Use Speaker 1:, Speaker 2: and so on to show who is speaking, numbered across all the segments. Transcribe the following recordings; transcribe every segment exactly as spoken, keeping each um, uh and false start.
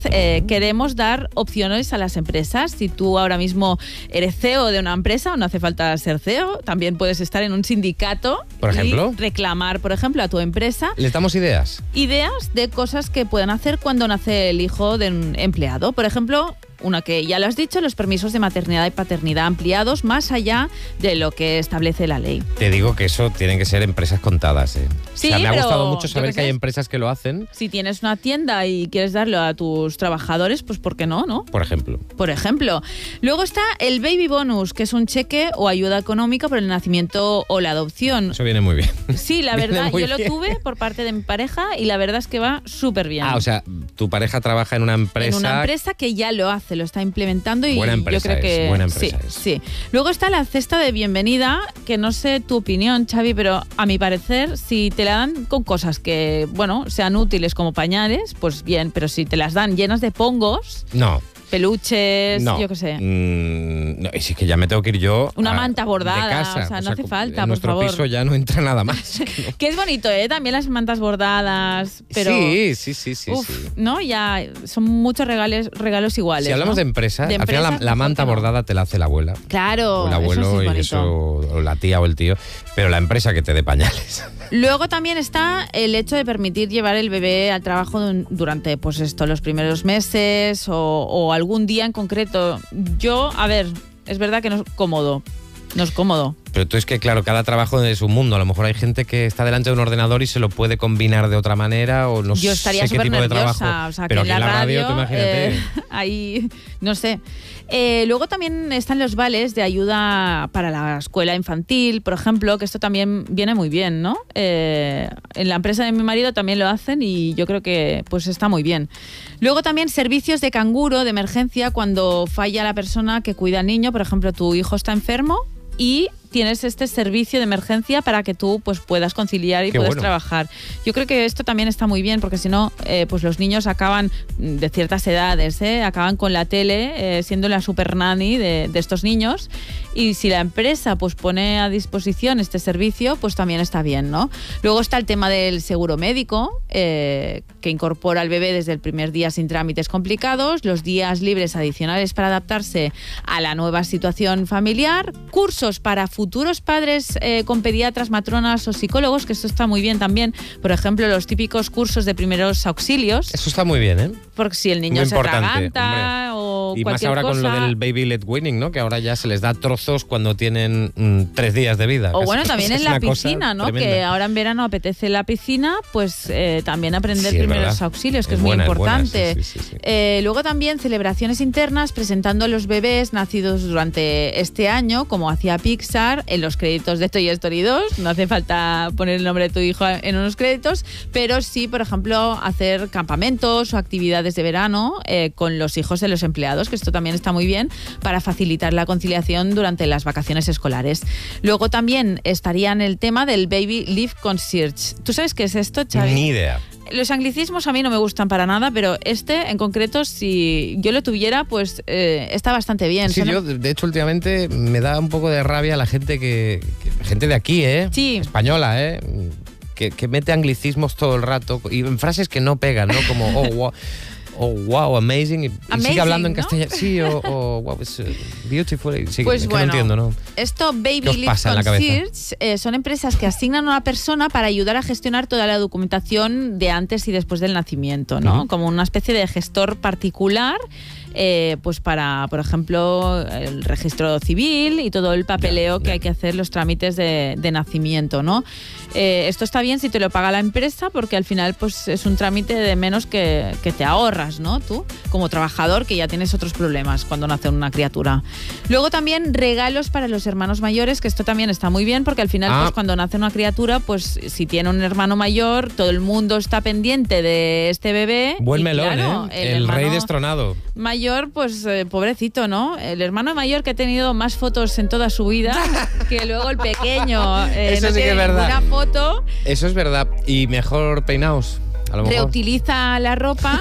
Speaker 1: Eh, queremos dar opciones a las empresas. Si tú ahora mismo eres C E O de una empresa, o no hace falta ser C E O, también puedes estar en un sindicato,
Speaker 2: por ejemplo,
Speaker 1: y reclamar, por ejemplo, a tu empresa.
Speaker 2: ¿Les damos ideas?
Speaker 1: Ideas de cosas que puedan hacer cuando nace el hijo de un empleado. Por ejemplo, una que ya lo has dicho, los permisos de maternidad y paternidad ampliados más allá de lo que establece la ley.
Speaker 2: Te digo que eso tienen que ser empresas contadas, ¿eh?
Speaker 1: Sí,
Speaker 2: o sea, me ha
Speaker 1: pero
Speaker 2: gustado mucho
Speaker 1: yo
Speaker 2: saber
Speaker 1: qué
Speaker 2: que hay
Speaker 1: sé.
Speaker 2: empresas que lo hacen,
Speaker 1: Si tienes una tienda y quieres darlo a tus trabajadores, pues ¿por qué no, no?
Speaker 2: por ejemplo.
Speaker 1: Por ejemplo. Luego está el baby bonus, que es un cheque o ayuda económica por el nacimiento o la adopción.
Speaker 2: Eso viene muy bien.
Speaker 1: Sí, la
Speaker 2: Viene
Speaker 1: verdad,
Speaker 2: muy
Speaker 1: yo lo
Speaker 2: bien.
Speaker 1: tuve por parte de mi pareja y la verdad es que va súper bien.
Speaker 2: Ah, o sea, tu pareja trabaja en una empresa...
Speaker 1: En una empresa que ya lo hace, lo está implementando y
Speaker 2: Buena empresa
Speaker 1: yo creo que
Speaker 2: es, buena empresa
Speaker 1: sí,
Speaker 2: es.
Speaker 1: sí. Luego está la cesta de bienvenida, que no sé tu opinión, Xavi, pero a mi parecer, si te la dan con cosas que, bueno, sean útiles como pañales, pues bien, pero si te las dan llenas de pongos,
Speaker 2: No.
Speaker 1: peluches,
Speaker 2: No,
Speaker 1: yo qué sé.
Speaker 2: Mm, no, y si es que ya me tengo que ir yo
Speaker 1: Una
Speaker 2: a-
Speaker 1: manta bordada,
Speaker 2: de casa.
Speaker 1: o sea, no hace falta,
Speaker 2: En
Speaker 1: por
Speaker 2: nuestro
Speaker 1: favor.
Speaker 2: piso ya no entra nada más.
Speaker 1: Que es bonito, ¿eh? También las mantas bordadas, pero...
Speaker 2: Sí, sí, sí, sí.
Speaker 1: Uf,
Speaker 2: sí.
Speaker 1: ¿no? Ya son muchos regalos, regalos iguales.
Speaker 2: Si hablamos
Speaker 1: ¿no?
Speaker 2: de empresa,
Speaker 1: De
Speaker 2: al final la,
Speaker 1: empresas,
Speaker 2: la
Speaker 1: mejor
Speaker 2: manta
Speaker 1: que no.
Speaker 2: bordada te la hace la abuela.
Speaker 1: Claro,
Speaker 2: O el abuelo
Speaker 1: eso sí es
Speaker 2: y
Speaker 1: bonito.
Speaker 2: eso, o la tía o el tío. Pero la empresa que te dé pañales.
Speaker 1: Luego también está el hecho de permitir llevar el bebé al trabajo dun- durante, pues esto, los primeros meses o, o algún día en concreto. Yo, a ver, es verdad que no es cómodo. No es cómodo.
Speaker 2: Pero tú es que, claro, cada trabajo es un mundo. A lo mejor hay gente que está delante de un ordenador y se lo puede combinar de otra manera o no
Speaker 1: Yo estaría
Speaker 2: sé qué
Speaker 1: súper
Speaker 2: tipo de
Speaker 1: nerviosa.
Speaker 2: trabajo.
Speaker 1: O sea,
Speaker 2: Pero
Speaker 1: que en
Speaker 2: aquí
Speaker 1: la
Speaker 2: en la radio,
Speaker 1: radio,
Speaker 2: tú imagínate.
Speaker 1: eh, ahí, no sé. Eh, luego también están los vales de ayuda para la escuela infantil, por ejemplo, que esto también viene muy bien, ¿no? Eh, en la empresa de mi marido también lo hacen y yo creo que pues está muy bien. Luego también servicios de canguro de emergencia cuando falla la persona que cuida al niño, por ejemplo, tu hijo está enfermo y tienes este servicio de emergencia para que tú pues puedas conciliar y
Speaker 2: Qué
Speaker 1: puedas
Speaker 2: bueno.
Speaker 1: trabajar. Yo creo que esto también está muy bien porque si no, eh, pues los niños acaban de ciertas edades, ¿eh? acaban con la tele eh, siendo la super nanny de, de estos niños y si la empresa pues pone a disposición este servicio, pues también está bien, ¿no? Luego está el tema del seguro médico eh, que incorpora al bebé desde el primer día sin trámites complicados, los días libres adicionales para adaptarse a la nueva situación familiar, cursos para futuros padres eh, con pediatras, matronas o psicólogos, que esto está muy bien también. Por ejemplo, los típicos cursos de primeros auxilios,
Speaker 2: Eso está muy bien, ¿eh?
Speaker 1: porque si el niño
Speaker 2: Muy
Speaker 1: se
Speaker 2: importante,
Speaker 1: atraganta o
Speaker 2: Y más
Speaker 1: cualquier
Speaker 2: ahora
Speaker 1: cosa.
Speaker 2: con lo del baby led weaning, ¿no? Que ahora ya se les da trozos cuando tienen mm, tres días de vida.
Speaker 1: O
Speaker 2: Casi.
Speaker 1: bueno, también
Speaker 2: Es
Speaker 1: en la
Speaker 2: una cosa
Speaker 1: piscina, ¿no?
Speaker 2: tremenda.
Speaker 1: Que ahora en verano apetece la piscina, pues eh, también aprender
Speaker 2: Sí, es
Speaker 1: primeros
Speaker 2: verdad.
Speaker 1: auxilios, que
Speaker 2: Es
Speaker 1: es,
Speaker 2: buena,
Speaker 1: muy
Speaker 2: es buena,
Speaker 1: importante.
Speaker 2: sí, sí, sí, sí.
Speaker 1: Eh, luego también celebraciones internas presentando a los bebés nacidos durante este año, como hacía Pixar en los créditos de Toy Story dos. No hace falta poner el nombre de tu hijo en unos créditos, pero sí, por ejemplo, hacer campamentos o actividades de verano eh, con los hijos de los empleados, que esto también está muy bien para facilitar la conciliación durante las vacaciones escolares. Luego también estaría en el tema del Baby Leave Concierge. ¿Tú sabes qué es esto, Xavi?
Speaker 2: Ni idea.
Speaker 1: Los anglicismos a mí no me gustan para nada, pero este en concreto, si yo lo tuviera, pues eh, está bastante bien.
Speaker 2: Sí,
Speaker 1: Son-
Speaker 2: yo, de hecho, últimamente me da un poco de rabia la gente que, que- gente de aquí, ¿eh?
Speaker 1: Sí.
Speaker 2: Española, ¿eh? Que, que mete anglicismos todo el rato y en frases que no pegan, ¿no? Como, oh, wow, oh, wow amazing. Y, y
Speaker 1: Amazing,
Speaker 2: sigue hablando en
Speaker 1: ¿no?
Speaker 2: castellano. Sí, o, o wow, it's uh, beautiful. Y sigue,
Speaker 1: Pues
Speaker 2: es que
Speaker 1: bueno,
Speaker 2: no entiendo, ¿no?
Speaker 1: Esto, Baby
Speaker 2: ¿Qué os
Speaker 1: Leave
Speaker 2: pasa en la cabeza?
Speaker 1: Concierge, eh, son empresas que asignan a una persona para ayudar a gestionar toda la documentación de antes y después del nacimiento, ¿no?
Speaker 2: Ujú.
Speaker 1: Como una especie de gestor particular, eh, pues para, por ejemplo, el registro civil y todo el papeleo
Speaker 2: Ya,
Speaker 1: que
Speaker 2: ya.
Speaker 1: hay que hacer, los trámites de, de nacimiento, ¿no? Eh, esto está bien si te lo paga la empresa porque al final pues es un trámite de menos que, que te ahorras, ¿no? Tú, como trabajador, que ya tienes otros problemas cuando nace una criatura. Luego también regalos para los hermanos mayores, que esto también está muy bien porque al final
Speaker 2: Ah.
Speaker 1: pues cuando nace una criatura, pues si tiene un hermano mayor, todo el mundo está pendiente de este bebé.
Speaker 2: Buen
Speaker 1: y
Speaker 2: melón,
Speaker 1: claro,
Speaker 2: ¿eh? El, rey
Speaker 1: hermano
Speaker 2: destronado.
Speaker 1: mayor, pues eh, pobrecito, ¿no? El hermano mayor que ha tenido más fotos en toda su vida que luego el pequeño. eh,
Speaker 2: Eso
Speaker 1: no
Speaker 2: sí que
Speaker 1: tiene
Speaker 2: es verdad.
Speaker 1: ninguna foto.
Speaker 2: Eso es verdad. Y mejor peinaos, a lo mejor.
Speaker 1: Reutiliza la ropa.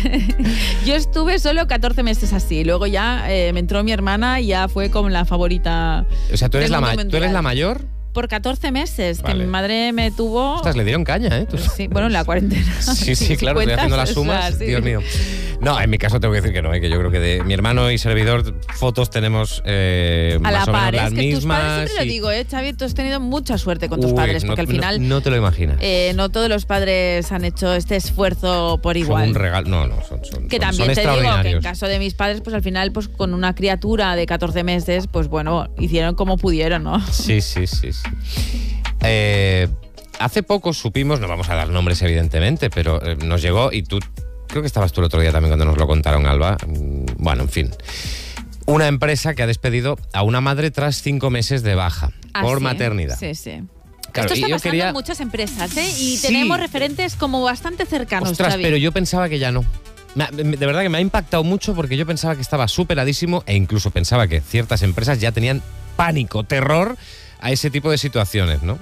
Speaker 1: Yo estuve solo catorce meses así. Luego ya eh, me entró mi hermana y ya fue como la favorita.
Speaker 2: O sea, ¿tú eres,
Speaker 1: del
Speaker 2: la,
Speaker 1: mundo
Speaker 2: ma- ¿tú
Speaker 1: mundial.
Speaker 2: eres la mayor?
Speaker 1: Por catorce meses,
Speaker 2: Vale.
Speaker 1: que mi madre me tuvo.
Speaker 2: Ostras, le dieron caña, ¿eh? Tú-
Speaker 1: Sí, bueno, en la cuarentena.
Speaker 2: Sí, sí, claro, estoy
Speaker 1: cuentas,
Speaker 2: haciendo las
Speaker 1: o sea,
Speaker 2: sumas.
Speaker 1: sí.
Speaker 2: Dios mío. No, en mi caso tengo que decir que no, ¿eh? Que yo creo que de mi hermano y servidor fotos tenemos eh,
Speaker 1: A
Speaker 2: más
Speaker 1: la
Speaker 2: o menos
Speaker 1: par,
Speaker 2: las
Speaker 1: es que
Speaker 2: mismas.
Speaker 1: tus padres siempre
Speaker 2: y-
Speaker 1: lo digo, ¿eh, Xavi? Tú has tenido mucha suerte con tus
Speaker 2: Uy,
Speaker 1: padres,
Speaker 2: no-
Speaker 1: porque al
Speaker 2: no-
Speaker 1: final
Speaker 2: No, te lo imaginas.
Speaker 1: eh, no todos los padres han hecho este esfuerzo por
Speaker 2: son
Speaker 1: igual.
Speaker 2: un regalo. No, no, son, son,
Speaker 1: Que
Speaker 2: son-
Speaker 1: también
Speaker 2: son
Speaker 1: te digo que en
Speaker 2: extraordinarios.
Speaker 1: caso de mis padres, pues al final, pues con una criatura de catorce meses, pues bueno, hicieron como pudieron, ¿no?
Speaker 2: Sí, sí, sí. sí. Eh, hace poco supimos, no vamos a dar nombres evidentemente, pero eh, nos llegó y tú, creo que estabas tú el otro día también cuando nos lo contaron, Alba. Mm, Bueno, en fin. Una empresa que ha despedido a una madre tras cinco meses de baja
Speaker 1: Ah,
Speaker 2: por
Speaker 1: sí,
Speaker 2: maternidad.
Speaker 1: Sí, sí.
Speaker 2: Claro,
Speaker 1: Esto
Speaker 2: y
Speaker 1: está
Speaker 2: yo
Speaker 1: pasando
Speaker 2: quería-
Speaker 1: en muchas empresas, ¿eh? Y
Speaker 2: Sí.
Speaker 1: tenemos referentes como bastante cercanos,
Speaker 2: Ostras,
Speaker 1: Xavi.
Speaker 2: pero yo pensaba que ya no. Me ha- De verdad que me ha impactado mucho porque yo pensaba que estaba superadísimo e incluso pensaba que ciertas empresas ya tenían pánico, terror a ese tipo de situaciones, ¿no?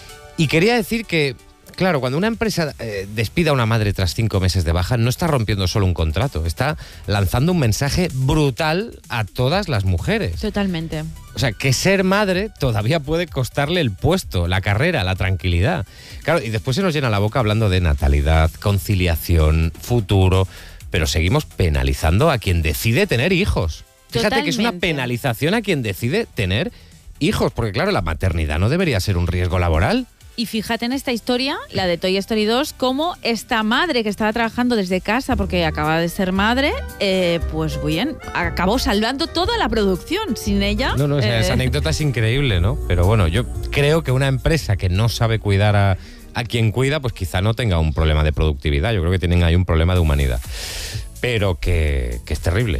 Speaker 2: Y quería decir que, claro, cuando una empresa eh, despide a una madre tras cinco meses de baja, no está rompiendo solo un contrato, está lanzando un mensaje brutal a todas las mujeres.
Speaker 1: Totalmente.
Speaker 2: O sea, que ser madre todavía puede costarle el puesto, la carrera, la tranquilidad. Claro, y después se nos llena la boca hablando de natalidad, conciliación, futuro, pero seguimos penalizando a quien decide tener hijos. Fíjate que es una
Speaker 1: Totalmente.
Speaker 2: penalización a quien decide tener hijos, porque claro, la maternidad no debería ser un riesgo laboral.
Speaker 1: Y fíjate en esta historia, la de Toy Story dos, cómo esta madre que estaba trabajando desde casa porque acaba de ser madre, eh, pues bien, acabó salvando toda la producción. Sin ella...
Speaker 2: No, no, o sea,
Speaker 1: eh,
Speaker 2: esa anécdota es increíble, ¿no? Pero bueno, yo creo que una empresa que no sabe cuidar a, a quien cuida, pues quizá no tenga un problema de productividad. Yo creo que tienen ahí un problema de humanidad. Pero que, que es terrible.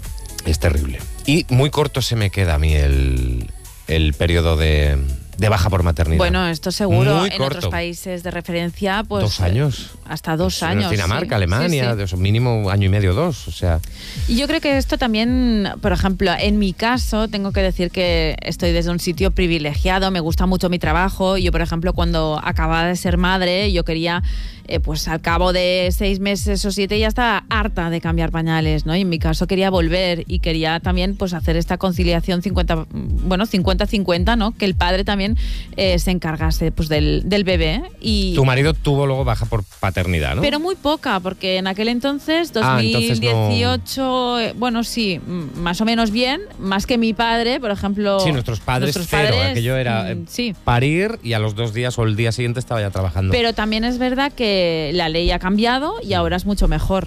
Speaker 2: Es terrible. Y muy corto se me queda a mí el, el periodo de, de baja por maternidad.
Speaker 1: Bueno, esto seguro.
Speaker 2: Muy
Speaker 1: en
Speaker 2: corto.
Speaker 1: otros países de referencia, pues...
Speaker 2: Dos años.
Speaker 1: Hasta dos
Speaker 2: Pues,
Speaker 1: años.
Speaker 2: Dinamarca,
Speaker 1: sí.
Speaker 2: Alemania,
Speaker 1: Sí, sí.
Speaker 2: de eso, mínimo año y medio, dos. O sea,
Speaker 1: Y yo creo que esto también, por ejemplo, en mi caso, tengo que decir que estoy desde un sitio privilegiado, me gusta mucho mi trabajo. Yo, por ejemplo, cuando acababa de ser madre, yo quería, eh, pues al cabo de seis meses o siete, ya estaba harta de cambiar pañales, ¿no? Y en mi caso quería volver y quería también, pues, hacer esta conciliación cincuenta, bueno, cincuenta cincuenta, ¿no? Que el padre también eh, se encargase, pues, del, del bebé. Y,
Speaker 2: tu marido tuvo luego baja por paternidad, ¿no?
Speaker 1: pero muy poca, porque en aquel entonces,
Speaker 2: Ah, entonces no-
Speaker 1: dos mil dieciocho, eh, bueno, sí, mm, más o menos bien, más que mi padre, por ejemplo.
Speaker 2: Sí, nuestros padres
Speaker 1: nuestros
Speaker 2: cero,
Speaker 1: padres,
Speaker 2: aquello era eh,
Speaker 1: mm, sí.
Speaker 2: parir y a los dos días o el día siguiente estaba ya trabajando.
Speaker 1: Pero también es verdad que la ley ha cambiado y ahora es mucho mejor.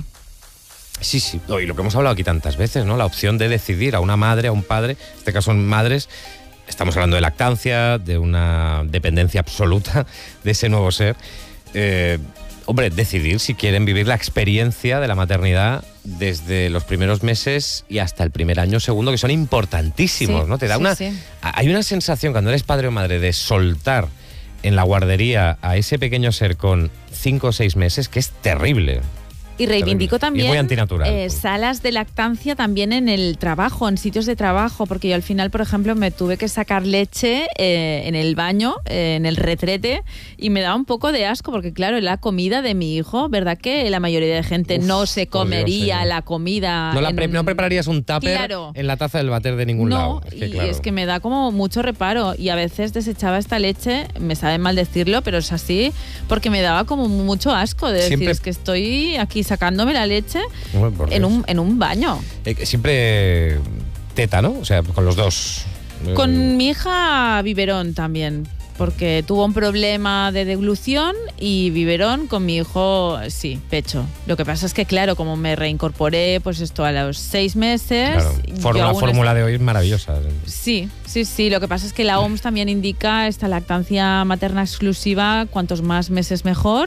Speaker 2: Sí, sí, oh, y lo que hemos hablado aquí tantas veces, ¿no? La opción de decidir a una madre, a un padre, en este caso son madres, estamos hablando de lactancia, de una dependencia absoluta de ese nuevo ser. Eh, hombre, decidir si quieren vivir la experiencia de la maternidad desde los primeros meses y hasta el primer año segundo, que son importantísimos,
Speaker 1: Sí,
Speaker 2: ¿no? Te da
Speaker 1: sí,
Speaker 2: una,
Speaker 1: sí.
Speaker 2: hay una sensación cuando eres padre o madre de soltar en la guardería a ese pequeño ser con cinco o seis meses que es terrible.
Speaker 1: Y reivindico
Speaker 2: Terrible. Y
Speaker 1: también
Speaker 2: muy antinatural.
Speaker 1: eh, salas de lactancia también en el trabajo, en sitios de trabajo, porque yo al final, por ejemplo, me tuve que sacar leche eh, en el baño, eh, en el retrete, y me daba un poco de asco, porque claro, la comida de mi hijo, ¿verdad que la mayoría de gente
Speaker 2: Uf,
Speaker 1: no se
Speaker 2: por Dios,
Speaker 1: comería
Speaker 2: señor.
Speaker 1: la comida?
Speaker 2: No, la
Speaker 1: en
Speaker 2: pre-
Speaker 1: un-
Speaker 2: no prepararías un tupper
Speaker 1: Claro.
Speaker 2: en la taza del váter de ningún
Speaker 1: no,
Speaker 2: lado. Es que,
Speaker 1: y
Speaker 2: claro.
Speaker 1: es que me da como mucho reparo y a veces desechaba esta leche, me sabe mal decirlo, pero es así, porque me daba como mucho asco de decir,
Speaker 2: Siempre-
Speaker 1: es que estoy aquí sacándome la leche
Speaker 2: Hombre, por
Speaker 1: en
Speaker 2: Dios.
Speaker 1: un, en un baño.
Speaker 2: Eh, siempre teta, ¿no? O sea, con los dos. Eh,
Speaker 1: Con mi hija biberón también, porque tuvo un problema de deglución y biberón. Con mi hijo, sí, pecho. Lo que pasa es que, claro, como me reincorporé, pues esto a los seis meses.
Speaker 2: Claro,
Speaker 1: yo
Speaker 2: for- la
Speaker 1: aún
Speaker 2: fórmula de hoy es maravillosa.
Speaker 1: Sí, sí, sí. Lo que pasa es que la O M S también indica esta lactancia materna exclusiva, cuantos más meses mejor.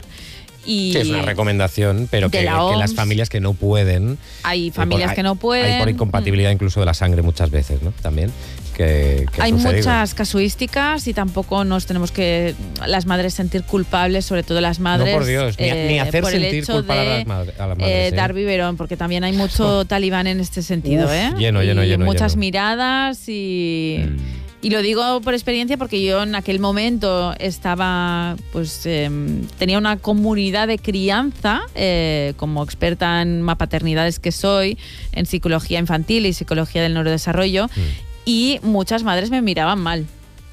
Speaker 1: Y
Speaker 2: Sí, es una recomendación, pero
Speaker 1: de
Speaker 2: que,
Speaker 1: la
Speaker 2: que
Speaker 1: O M S.
Speaker 2: las familias que no pueden.
Speaker 1: hay
Speaker 2: eh,
Speaker 1: familias
Speaker 2: por-
Speaker 1: que no
Speaker 2: Hay
Speaker 1: pueden.
Speaker 2: por incompatibilidad incluso de la sangre muchas veces, ¿no? También. Que, que ha
Speaker 1: Hay
Speaker 2: sucedido.
Speaker 1: muchas casuísticas y tampoco nos tenemos que las madres sentir culpables, sobre todo las madres.
Speaker 2: No, por Dios, ni,
Speaker 1: eh,
Speaker 2: ni hacer
Speaker 1: por el
Speaker 2: sentir
Speaker 1: hecho
Speaker 2: culpable
Speaker 1: de,
Speaker 2: a las, madre- a las
Speaker 1: eh,
Speaker 2: madres. ¿eh?
Speaker 1: dar biberón, porque también hay mucho talibán en este sentido,
Speaker 2: Uf,
Speaker 1: ¿eh?
Speaker 2: lleno, lleno,
Speaker 1: y
Speaker 2: lleno,
Speaker 1: muchas
Speaker 2: lleno.
Speaker 1: miradas y.
Speaker 2: Mm.
Speaker 1: Y lo digo por experiencia porque yo en aquel momento estaba, pues eh, tenía una comunidad de crianza, eh, como experta en mapaternidades que soy, en psicología infantil y psicología del neurodesarrollo,
Speaker 2: Mm.
Speaker 1: y muchas madres me miraban mal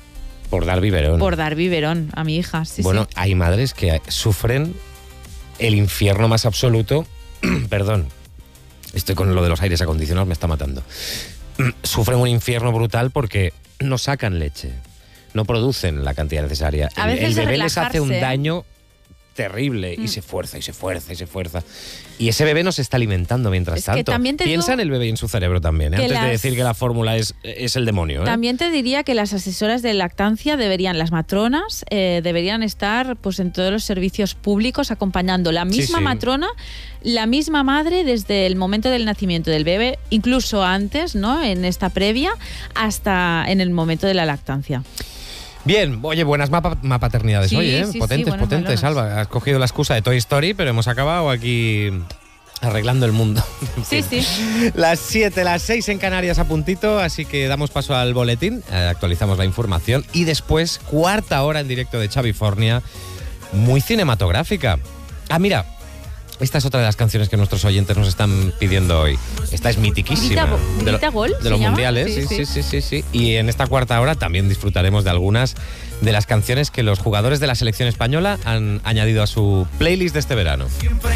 Speaker 2: Por dar biberón.
Speaker 1: por dar biberón a mi hija. Sí,
Speaker 2: bueno,
Speaker 1: sí.
Speaker 2: hay madres que sufren el infierno más absoluto, perdón, Estoy con lo de los aires acondicionados, me está matando. Sufren un infierno brutal porque no sacan leche, no producen la cantidad necesaria.
Speaker 1: A
Speaker 2: el,
Speaker 1: veces
Speaker 2: el
Speaker 1: de
Speaker 2: bebé les hace un
Speaker 1: relajarse.
Speaker 2: daño terrible
Speaker 1: Mm.
Speaker 2: y se fuerza y se fuerza y se fuerza. Y ese bebé no se está alimentando mientras
Speaker 1: Es que
Speaker 2: tanto.
Speaker 1: también te
Speaker 2: Piensa
Speaker 1: digo
Speaker 2: en el bebé y en su cerebro también, ¿eh?
Speaker 1: que
Speaker 2: Antes de
Speaker 1: las-
Speaker 2: decir que la fórmula es, es el demonio. ¿eh?
Speaker 1: También te diría que las asesoras de lactancia deberían, las matronas, eh, deberían estar pues en todos los servicios públicos acompañando la
Speaker 2: Sí,
Speaker 1: misma
Speaker 2: sí.
Speaker 1: matrona, la misma madre desde el momento del nacimiento del bebé, incluso antes, ¿no? En esta previa, hasta en el momento de la lactancia.
Speaker 2: Bien, oye, buenas mapa, mapaternidades
Speaker 1: Sí,
Speaker 2: hoy, ¿eh?
Speaker 1: sí, sí,
Speaker 2: potentes,
Speaker 1: buenas
Speaker 2: potentes,
Speaker 1: malonas.
Speaker 2: Alba. Has cogido la excusa de Toy Story, pero hemos acabado aquí arreglando el mundo. En
Speaker 1: Sí,
Speaker 2: fin.
Speaker 1: sí.
Speaker 2: Las siete, las seis en Canarias a puntito, así que damos paso al boletín, eh, actualizamos la información y después, cuarta hora en directo de Xavifornia, muy cinematográfica. Ah, mira, esta es otra de las canciones que nuestros oyentes nos están pidiendo hoy. Esta es mitiquísima.
Speaker 1: Grita Go-
Speaker 2: de, lo-
Speaker 1: Grita Gol,
Speaker 2: de
Speaker 1: ¿se
Speaker 2: los
Speaker 1: llama?
Speaker 2: mundiales, sí
Speaker 1: Sí,
Speaker 2: sí.
Speaker 1: sí.
Speaker 2: sí, sí, sí. Y en esta cuarta hora también disfrutaremos de algunas de las canciones que los jugadores de la selección española han añadido a su playlist de este verano.